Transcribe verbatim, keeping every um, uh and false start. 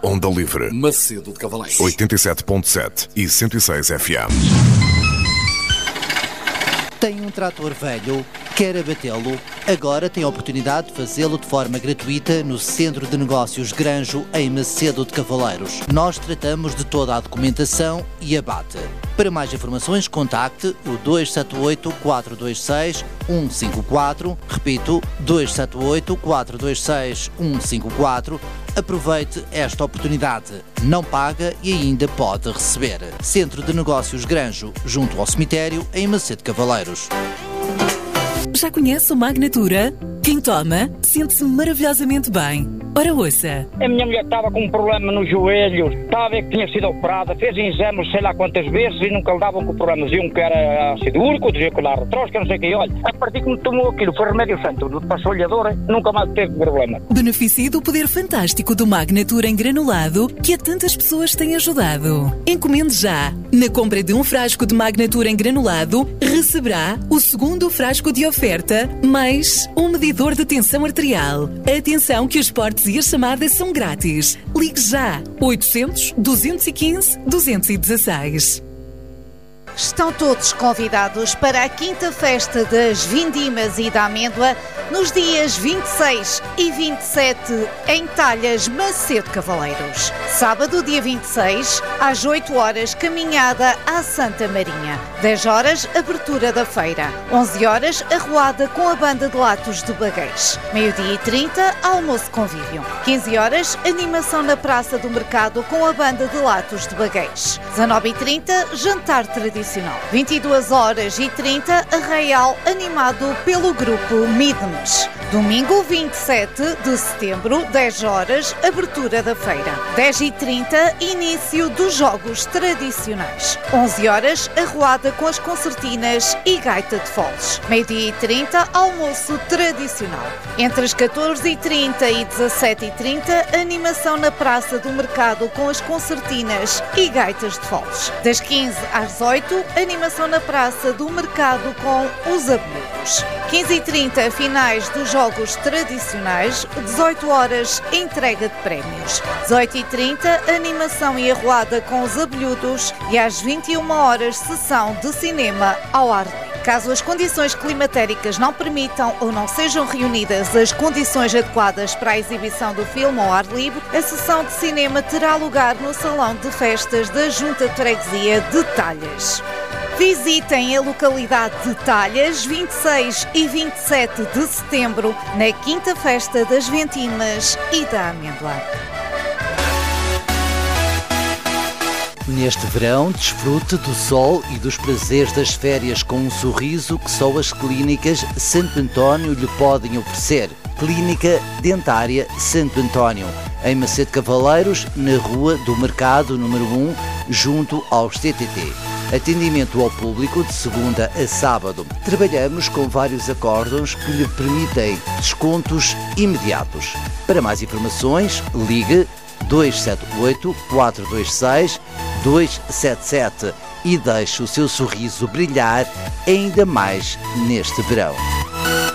Onda Livre. Macedo de Cavaleiros. oitenta e sete ponto sete e cento e seis F M. Tem um trator velho? Quer abatê-lo? Agora tem a oportunidade de fazê-lo de forma gratuita no Centro de Negócios Granjo, em Macedo de Cavaleiros. Nós tratamos de toda a documentação e abate. Para mais informações, contacte o dois sete oito, quatro dois seis, um cinco quatro. Repito, dois sete oito, quatro dois seis, um cinco quatro. Aproveite esta oportunidade. Não paga e ainda pode receber. Centro de Negócios Granjo, junto ao cemitério, em Macedo de Cavaleiros. Já conhece o Magnatura? Quem toma sente-se maravilhosamente bem. Ora, ouça. A minha mulher estava com um problema nos joelhos, estava a ver que tinha sido operada, fez exames sei lá quantas vezes e nunca lhe davam com o problema. Diziam que era ácido úrico, outros diziam que era retrosca, não sei o que. Olha, a partir que me tomou aquilo, foi remédio santo, passou-lhe a dor, nunca mais teve problema. Beneficie do poder fantástico do Magnatura em granulado que a tantas pessoas tem ajudado. Encomende já. Na compra de um frasco de Magnatura em granulado, receberá o segundo frasco de oferta, mais um medidor de tensão arterial. Atenção que os portes e as chamadas são grátis. Ligue já. oitocentos, duzentos e quinze, duzentos e dezesseis. Estão todos convidados para a quinta festa das Vindimas e da Amêndoa nos dias vinte e seis e vinte e sete em Talhas, Macedo Cavaleiros. Sábado, dia vinte e seis, às oito horas, caminhada à Santa Marinha. dez horas, abertura da feira. onze horas, arruada com a banda de Latos de Baguês. meio-dia e trinta, almoço convívio. quinze horas, animação na Praça do Mercado com a banda de Latos de Baguês. dezanove e trinta, jantar tradicional. vinte e duas horas e trinta, arraial animado pelo grupo Midnes. Domingo, vinte e sete de setembro, dez horas, abertura da feira. dez e trinta, início dos jogos tradicionais. onze horas, arruada com as concertinas e gaita de foles. meio-dia e trinta, almoço tradicional. Entre as catorze e trinta e dezassete e trinta, animação na Praça do Mercado com as concertinas e gaitas de foles. Das quinze às dezoito, animação na Praça do Mercado com os abelhudos. quinze e trinta, finais dos jogos tradicionais. dezoito horas, entrega de prémios. dezoito e trinta, animação e arruada com os abelhudos. E às vinte e uma horas, sessão de cinema ao ar livre. Caso as condições climatéricas não permitam ou não sejam reunidas as condições adequadas para a exibição do filme ao ar livre, a sessão de cinema terá lugar no Salão de Festas da Junta de Freguesia de Talhas. Visitem a localidade de Talhas, vinte e seis e vinte e sete de setembro, na quinta festa das Vindimas e da Amêndoa. Neste verão, desfrute do sol e dos prazeres das férias com um sorriso que só as clínicas Santo António lhe podem oferecer. Clínica Dentária Santo António, em Macedo Cavaleiros, na Rua do Mercado, número um, junto aos T T T. Atendimento ao público de segunda a sábado. Trabalhamos com vários acórdãos que lhe permitem descontos imediatos. Para mais informações, ligue dois sete oito, quatro dois seis, dois sete sete e deixe o seu sorriso brilhar ainda mais neste verão.